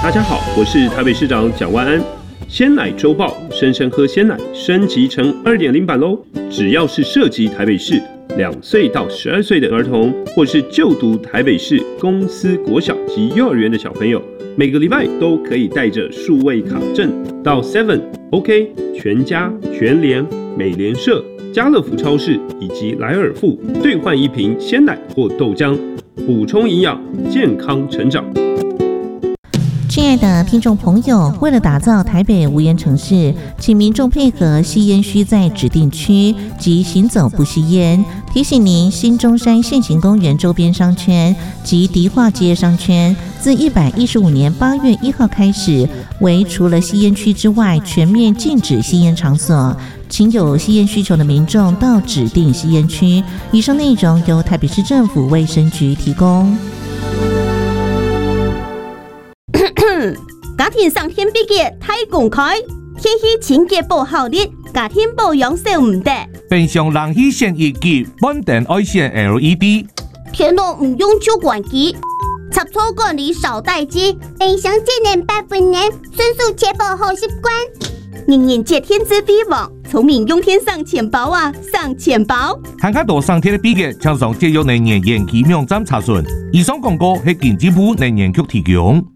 大家好，我是台北市长蒋万安。鲜奶周报，生生喝鲜奶升级成 2.0 版喽！只要是涉及台北市2岁到12岁的儿童，或是就读台北市公私国小及幼儿园的小朋友，每个礼拜都可以带着数位卡证到 Seven、OK、全家、全联、美联社、家乐福超市以及莱尔富兑换1瓶鲜奶或豆浆，补充营养，健康成长。 亲爱的听众朋友，为了打造台北无烟城市，请民众配合吸烟需在指定区及行走不吸烟。提醒您，新中山现行公园周边商圈及迪化街商圈，自115年8月1号开始，为除了吸烟区之外，全面禁止吸烟场所。请有吸烟需求的民众到指定吸烟区。以上内容由台北市政府卫生局提供。 家庭上天比嘅太公开，天气清洁不好的，家庭保养少唔得。 平常人去先一级，稳定爱线 LED。 天冷唔用旧管机，插座管理少待机，影响节能8分能，迅速确保好习惯。人人借天资比网，聪明用天上钱包啊，上钱包。 看较多上天的比嘅，请上节约能源延期网站查询。以上广告係经济部能源局提供。